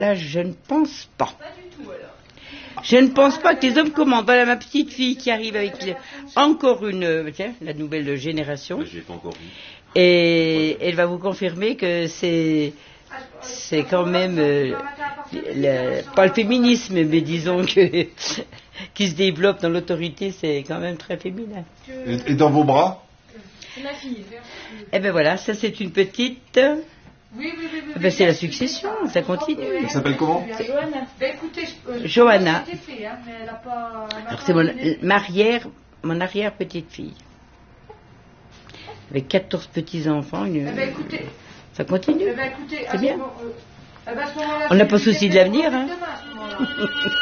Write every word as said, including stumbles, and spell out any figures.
Là, je ne pense pas. Je ne pense pas que les hommes commandent. Voilà ma petite fille qui arrive avec le- encore une, tiens, la nouvelle génération. Moi, je l'ai pas encore vu. Et elle va vous confirmer que c'est, c'est quand même, euh, le- pas le féminisme, mais disons que, qui se développe dans l'autorité, c'est quand même très féminin. Et, et dans vos bras? C'est ma fille. Eh ben voilà, ça c'est une petite. Oui, oui, oui. oui Eh ben c'est la succession, ça continue. Elle s'appelle comment? Johanna. Ben écoutez, je, euh, Johanna. je fait, hein, mais elle a pas, elle m'a Alors pas c'est mon, donné- ma arrière, mon arrière petite fille. Avec quatorze petits enfants, une- Eh ben écoutez, ça continue. eh ben écoutez, C'est bien. à ce moment- euh, eh ben, à ce moment-là, On n'a je pas vais souci lui de dire l'avenir, qu'on hein. demain, à ce moment-là.